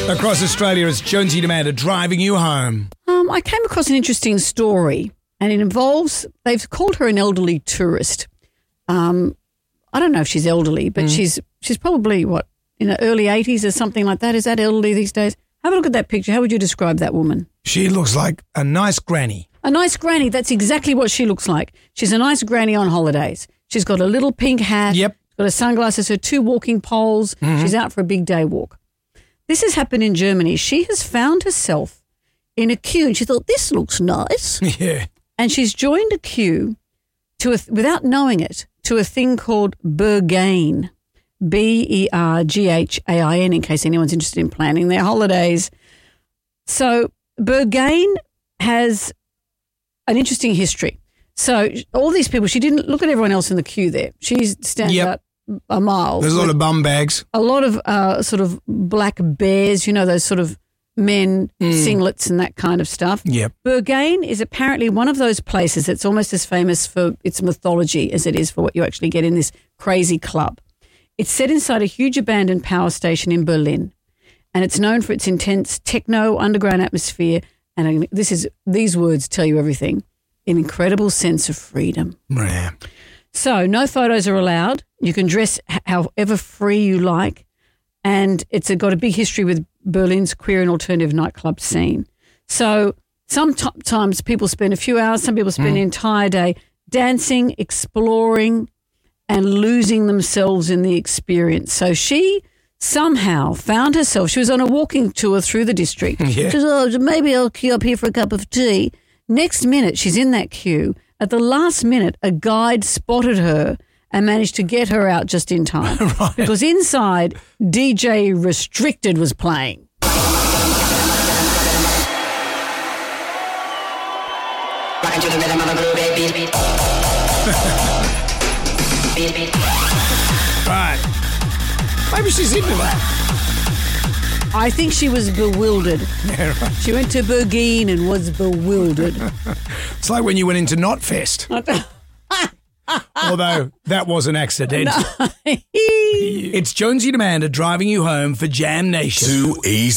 Across Australia, it's Jonesy Demander driving you home. I came across an interesting story, and it involves, they've called her an elderly tourist. I don't know if she's elderly, but she's probably, in her early 80s or something like that. Is that elderly these days? Have a look at that picture. How would you describe that woman? She looks like a nice granny. A nice granny. That's exactly what she looks like. She's a nice granny on holidays. She's got a little pink hat. Yep. Got her sunglasses, her 2 walking poles. She's out for a big day walk. This has happened in Germany. She has found herself in a queue and she thought, this looks nice. Yeah. And she's joined a queue without knowing it, to a thing called Berghain, Berghain, in case anyone's interested in planning their holidays. So Berghain has an interesting history. So all these people, she didn't look at everyone else in the queue there. She stands out a mile. There's a lot of bum bags. A lot of sort of black bears, those sort of men, singlets and that kind of stuff. Yep. Berghain is apparently one of those places that's almost as famous for its mythology as it is for what you actually get in this crazy club. It's set inside a huge abandoned power station in Berlin, and it's known for its intense techno underground atmosphere, and these words tell you everything, an incredible sense of freedom. Yeah. So no photos are allowed. You can dress however free you like, and it's got a big history with Berlin's queer and alternative nightclub scene. So sometimes people spend a few hours, some people spend an entire day dancing, exploring, and losing themselves in the experience. So she somehow found herself, she was on a walking tour through the district. Yeah. She said, maybe I'll queue up here for a cup of tea. Next minute, she's in that queue. At the last minute, a guide spotted her and managed to get her out just in time. Right. Because inside, DJ Restricted was playing. Rockin' to the rhythm of a groove, beat. Beat. Right. Maybe she's into that. I think she was bewildered. Yeah, right. She went to Berghain and was bewildered. It's like when you went into Knotfest. Although that was an accident. It's Jonesy Demander driving you home for Jam Nation. Too easy.